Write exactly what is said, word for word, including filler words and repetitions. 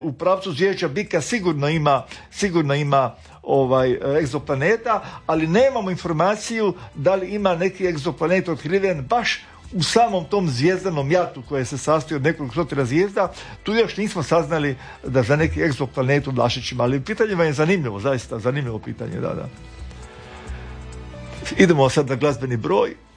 U pravcu zvječja bika sigurno ima, sigurno ima ovaj, egzoplaneta, ali nemamo informaciju da li ima neki egzoplanet otkriven baš u samom tom zvijezdanom jatu koje se sastoji od nekoliko stotina zvijezda. Tu još nismo saznali da za neki egzoplanet u Vlašićima, ali pitanje vam je zanimljivo, zaista zanimljivo pitanje, da, da. Idemo sad na glazbeni broj.